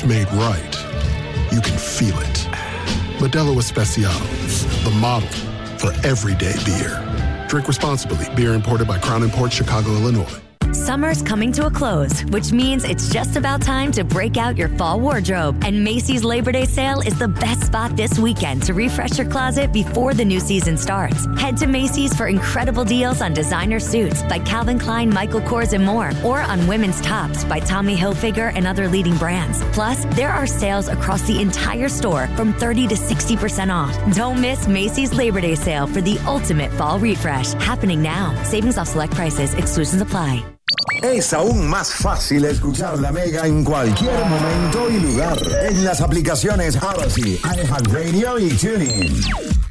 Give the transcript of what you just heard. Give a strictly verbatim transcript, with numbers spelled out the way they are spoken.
made right, you can feel it. Modelo Especial, the model for everyday beer. Drink responsibly. Beer imported by Crown Imports, Chicago, Illinois. Summer's coming to a close, which means it's just about time to break out your fall wardrobe. And Macy's Labor Day sale is the best spot this weekend to refresh your closet before the new season starts. Head to Macy's for incredible deals on designer suits by Calvin Klein, Michael Kors, and more, or on women's tops by Tommy Hilfiger and other leading brands. Plus, there are sales across the entire store from thirty to sixty percent off. Don't miss Macy's Labor Day sale for the ultimate fall refresh. Happening now. Savings off select prices. Exclusions apply. Es aún más fácil escuchar La Mega en cualquier momento y lugar en las aplicaciones Odyssey, iHeartRadio y TuneIn.